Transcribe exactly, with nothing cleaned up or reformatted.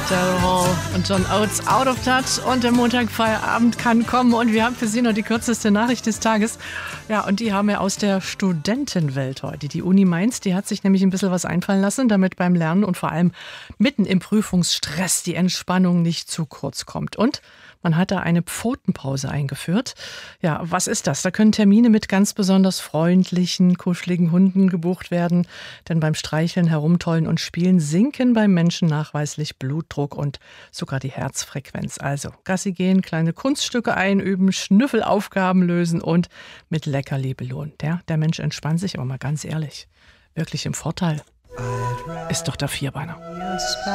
Daryl Hall und John Oates, Out of Touch, und der Montagfeierabend kann kommen und wir haben für Sie noch die kürzeste Nachricht des Tages. Ja, und die haben wir aus der Studentenwelt heute. Die Uni Mainz, die hat sich nämlich ein bisschen was einfallen lassen, damit beim Lernen und vor allem mitten im Prüfungsstress die Entspannung nicht zu kurz kommt. Und man hat da eine Pfotenpause eingeführt. Ja, was ist das? Da können Termine mit ganz besonders freundlichen, kuscheligen Hunden gebucht werden. Denn beim Streicheln, Herumtollen und Spielen sinken beim Menschen nachweislich Blutdruck und sogar die Herzfrequenz. Also Gassi gehen, kleine Kunststücke einüben, Schnüffelaufgaben lösen und mit Leckerli belohnen. Der, der Mensch entspannt sich, aber mal ganz ehrlich, wirklich im Vorteil ist doch der Vierbeiner.